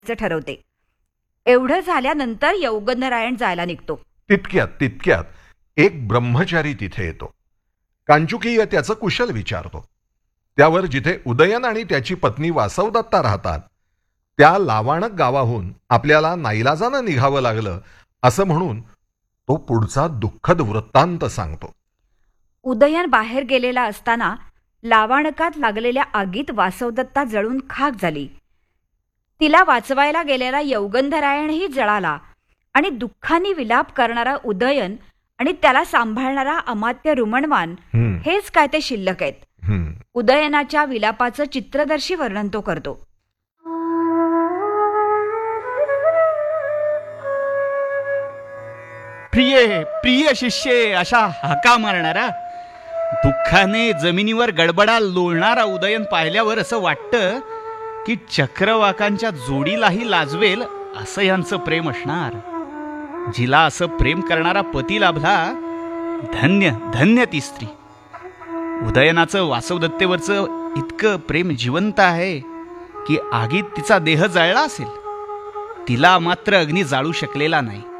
ठरवते. एवढं झाल्यानंतर यौगंधरायण जायला निघतो. तितक्यात एक ब्रह्मचारी तिथे येतो. कांचुकीय त्याचं कुशल विचारतो. त्यावर जिथे उदयन आणि त्याची पत्नी वासवदत्ता राहतात त्या लावाणक गावाहून आपल्याला नाईलाजानं निघावं लागलं असं म्हणून तो पुढचा दुःखद वृत्तांत सांगतो. उदयन बाहेर गेलेला असताना लावाणकात लागलेल्या आगीत वासवदत्ता जळून खाक झाली. तिला वाचवायला गेलेला यौगंधरायणही जळाला आणि दुःखाने विलाप करणारा उदयन आणि त्याला सांभाळणारा अमात्य रुमणवान हेच काय ते शिल्लक आहेत. उदयनाच्या विलापाचं चित्रदर्शी वर्णन तो करतो. प्रिय प्रिय शिष्ये अशा हाका मारणारा, दुःखाने जमिनीवर गडबडा लोळणारा उदयन पाहिल्यावर असं वाटतं की चक्रवाकांच्या जोडीलाही लाजवेल असं यांचं प्रेम असणार. जिला असं प्रेम करणारा पती लाभला, धन्य धन्य ती स्त्री. उदयनाचं वासवदत्तेवरचं इतकं प्रेम जिवंत आहे की आगीत तिचा देह जळला असेल, तिला मात्र अग्नी जाळू शकलेला नाही.